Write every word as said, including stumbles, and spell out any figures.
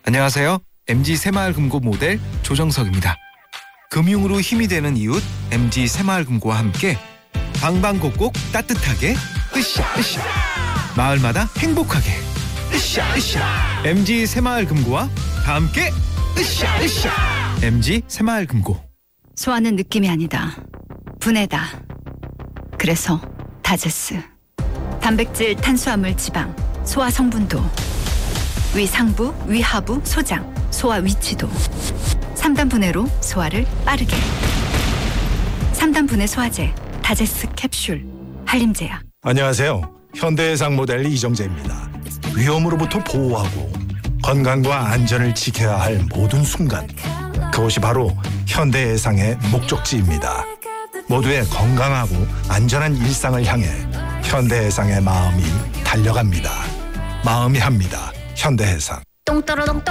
안녕하세요. 엠지 새마을금고 모델 조정석입니다. 금융으로 힘이 되는 이웃 엠지 새마을금고와 함께 방방곡곡 따뜻하게 으쌰 으쌰 마을마다 행복하게 으쌰 으쌰 엠지 새마을금고와 다 함께 으쌰 으쌰 엠지 새마을금고. 소화는 느낌이 아니다. 분해다. 그래서 다제스. 단백질, 탄수화물, 지방, 소화 성분도, 위 상부, 위 하부, 소장, 소화 위치도. 삼 단 분해로 소화를 빠르게. 삼 단 분해 소화제, 다제스 캡슐, 한림제약. 안녕하세요. 현대해상 모델 이정재입니다. 위험으로부터 보호하고 건강과 안전을 지켜야 할 모든 순간, 그것이 바로 현대해상의 목적지입니다. 모두의 건강하고 안전한 일상을 향해 현대해상의 마음이 달려갑니다. 마음이 합니다. 현대해상. 똥 떨어덩